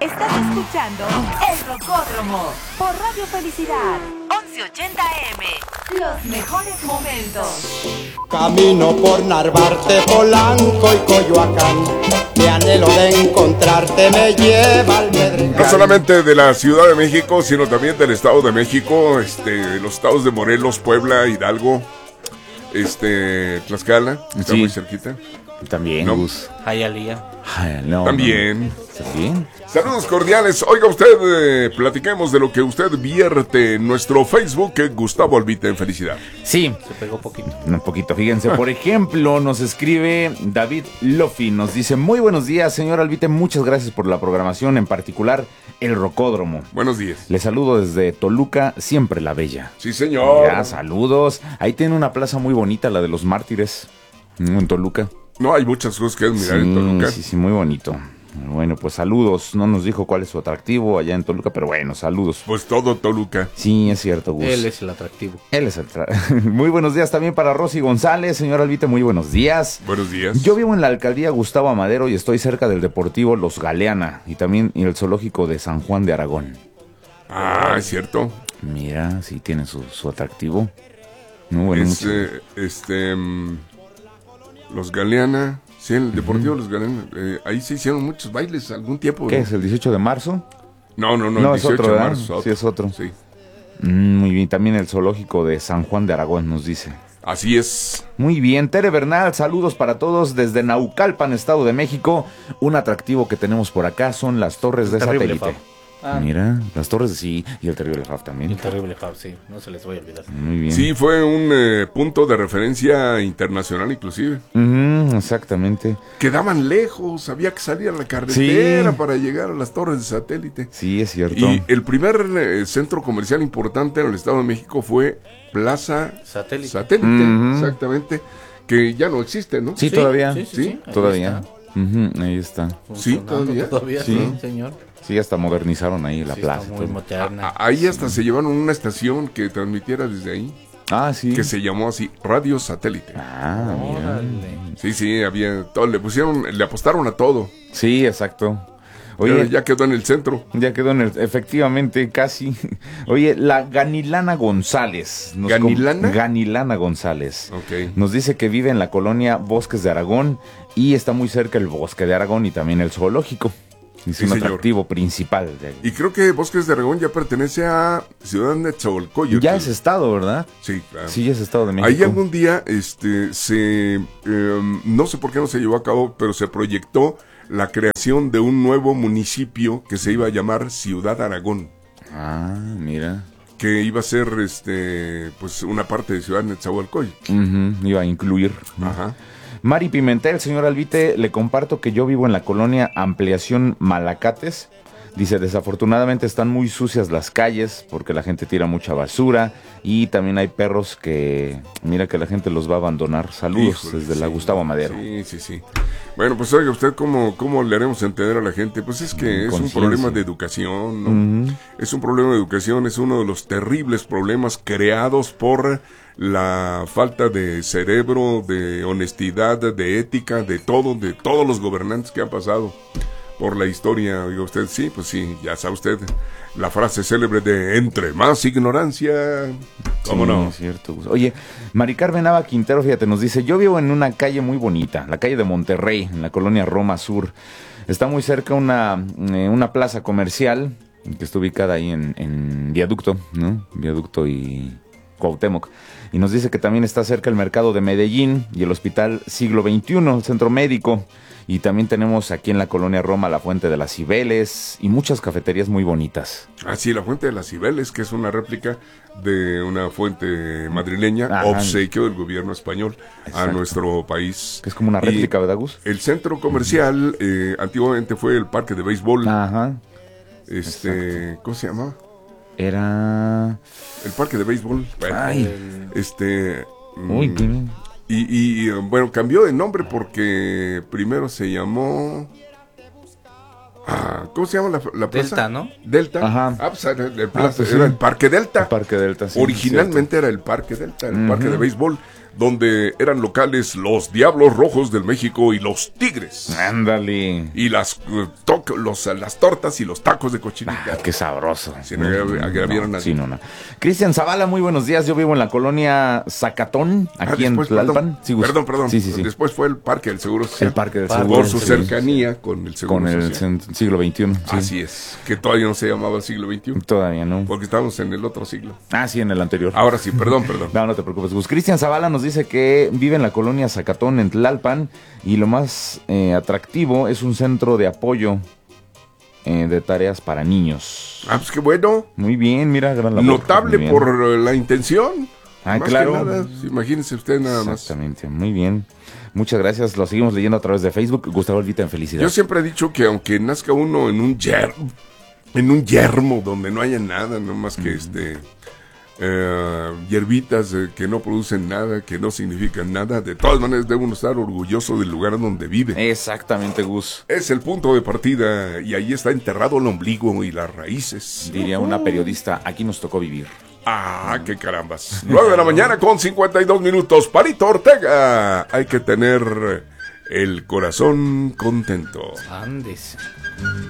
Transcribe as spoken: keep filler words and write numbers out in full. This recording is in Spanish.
Estás escuchando El Rocódromo por Radio Felicidad, once ochenta A M. Los mejores momentos. Camino por Narvarte, Polanco y Coyoacán. Mi anhelo de encontrarte me lleva al Medregal. No solamente de la Ciudad de México, sino también del Estado de México, este, los estados de Morelos, Puebla, Hidalgo, este, Tlaxcala, está sí. muy cerquita. También, no. Gus. Hialeah. Ay, no, También. No. ¿Sí? Saludos cordiales. Oiga usted, eh, platiquemos de lo que usted vierte en nuestro Facebook, eh, Gustavo Albite en Felicidad. Sí. Se pegó poquito. Un poquito, fíjense. Por ejemplo, nos escribe David Lofi, nos dice: muy buenos días, señor Albite, muchas gracias por la programación, en particular El Rocódromo. Buenos días. Le saludo desde Toluca, siempre la bella. Sí, señor. Ya, saludos. Ahí tiene una plaza muy bonita, la de los mártires, en Toluca. No, hay muchas cosas que admirar sí, en Toluca. Sí, sí, muy bonito. Bueno, pues saludos. No nos dijo cuál es su atractivo allá en Toluca, pero bueno, saludos. Pues todo Toluca. Sí, es cierto, Gus. Él es el atractivo. Él es el tra- Muy buenos días también para Rosy González. Señor Albite, muy buenos días. Buenos días. Yo vivo en la alcaldía Gustavo Amadero y estoy cerca del Deportivo Los Galeana y también el zoológico de San Juan de Aragón. Ah, es cierto. Mira, sí tiene su, su atractivo. Muy bueno. Es, mucho- eh, este, mm, Los Galeana. Sí, el Deportivo Los Galeana. Eh, ahí se hicieron muchos bailes algún tiempo. ¿Qué ¿no? es, el dieciocho de marzo? No, no, no, No, el es dieciocho otro, de ¿verdad? marzo. Sí, es otro. Sí. Mm, muy bien, también el zoológico de San Juan de Aragón nos dice. Así es. Muy bien, Tere Bernal, saludos para todos desde Naucalpan, Estado de México. Un atractivo que tenemos por acá son las torres de Terrible satélite. Fab. Ah. Mira, las torres, sí, y el terrible Fab también. El terrible Fab, sí. No se les voy a olvidar. Muy bien. Sí, fue un eh, punto de referencia internacional inclusive. Ujú, exactamente. Quedaban lejos, había que salir a la carretera Sí. para llegar a las torres de satélite. Sí, es cierto. Y el primer eh, centro comercial importante en el Estado de México fue Plaza Satélite. Satélite, Ujú. exactamente, que ya no existe, ¿no? Sí, Sí, todavía. sí, sí, Sí, sí, ahí Todavía. está, Ujú, ahí está. Sí, funcionando todavía. sí, Sí. señor. Sí, hasta modernizaron ahí la Sí, plaza. está y muy todo. moderna. A- Ahí hasta se llevaron una estación que transmitiera desde ahí, Ah, sí. que se llamó así, Radio Satélite. Ah, mira. Órale. Sí, sí, había todo, le pusieron, le apostaron a todo. Sí, exacto. Oye, Oye, ya quedó en el centro. ya quedó en el, efectivamente, casi. Oye, la Ganilana González. nos ¿Ganilana? com- Ganilana González. Ok. Nos dice que vive en la colonia Bosques de Aragón y está muy cerca el Bosque de Aragón y también el zoológico. Es Sí, un señor. atractivo principal de ahí. Y creo que Bosques de Aragón ya pertenece a Ciudad de Nezahualcóyotl. Ya es estado, ¿verdad? Sí, claro. Sí, ya es estado de México. Ahí algún día, este, se, eh, no sé por qué no se llevó a cabo, pero se proyectó la creación de un nuevo municipio que se iba a llamar Ciudad Aragón, Ah, mira. que iba a ser, este, pues una parte de Ciudad de Nezahualcóyotl. Ujú, iba a incluir. Ajá. Mari Pimentel, señor Albite, le comparto que yo vivo en la colonia Ampliación Malacates. Dice, desafortunadamente están muy sucias las calles porque la gente tira mucha basura y también hay perros que, mira que la gente los va a abandonar. Saludos Híjole, desde la sí, Gustavo Madero. Sí, sí, sí. Bueno, pues oiga, ¿usted cómo, cómo le haremos entender a la gente? Pues es que es un Conciencia. problema de educación, ¿no? Ujú. Es un problema de educación, es uno de los terribles problemas creados por la falta de cerebro, de honestidad, de ética, de todo, de todos los gobernantes que han pasado por la historia. Oiga usted, sí, pues sí, ya sabe usted la frase célebre de entre más ignorancia, ¿cómo Sí, no? es cierto. Oye, Mari Carmen Nava Quintero, fíjate, nos dice, yo vivo en una calle muy bonita, la calle de Monterrey, en la colonia Roma Sur. Está muy cerca una, eh, una plaza comercial que está ubicada ahí en, en Viaducto, ¿no? Viaducto y Cuauhtémoc. Y nos dice que también está cerca el mercado de Medellín y el Hospital Siglo veintiuno, el centro médico. Y también tenemos aquí en la colonia Roma la Fuente de las Cibeles y muchas cafeterías muy bonitas. Ah, sí, la Fuente de las Cibeles, que es una réplica de una fuente madrileña, Ajá. obsequio del gobierno español a Exacto. nuestro país. Que es como una Y réplica, ¿verdad, Gus? el centro comercial, eh, antiguamente fue el parque de béisbol. Ajá. este, ¿cómo se llama? Era... El parque de béisbol. Bueno, Ay. este... mm, Uy, qué... y, y, eh, bueno, cambió de nombre porque primero se llamó... Ah, ¿cómo se llama la, la plaza? Delta, ¿no? Delta. Ajá. Ah, pues era, el, plaza- pues sí. era el Parque Delta. El Parque Delta, sí. Originalmente era el Parque Delta, el Ujú. parque de béisbol. donde eran locales los Diablos Rojos del México y los Tigres. Ándale. Y las, uh, to- los, las tortas y los tacos de cochinita. Ah, qué sabroso. Si no agra- agravieron no, a- sí, no, no. Cristian Zavala, muy buenos días. Yo vivo en la colonia Zacatón, Ah, aquí en después, Tlalpan. Perdón, Sí, Gus. perdón, perdón. Sí, sí, sí. Después fue el Parque del Seguro Social. El Parque del Parque Seguro Por su Social. cercanía con el Seguro Con el Social. cen- siglo veintiuno. Sí. Así es, que todavía no se llamaba el siglo veintiuno, Todavía no. porque estábamos en el otro siglo. Ah, sí, en el anterior. Ahora sí, perdón, perdón. No, no te preocupes, Gus. Cristian Zavala nos dice que vive en la colonia Zacatón, en Tlalpan, y lo más eh, atractivo es un centro de apoyo eh, de tareas para niños. Ah, pues qué bueno. Muy bien, mira, gran labor. Notable Muy bien. por eh, la intención. Ah, Más claro. que nada, imagínense usted nada más. Exactamente, muy bien. Muchas gracias, lo seguimos leyendo a través de Facebook. Gustavo Elvita en felicidad. Yo siempre he dicho que aunque nazca uno en un yermo, en un yermo donde no haya nada, no más que este eh, hierbitas eh, que no producen nada, que no significan nada, de todas maneras debe uno estar orgulloso del lugar donde vive. Exactamente, Gus. Es el punto de partida y ahí está enterrado el ombligo y las raíces. Diría una periodista, aquí nos tocó vivir. Ah, qué carambas. nueve de la mañana con cincuenta y dos minutos. Palito Ortega. Hay que tener el corazón contento. Andes.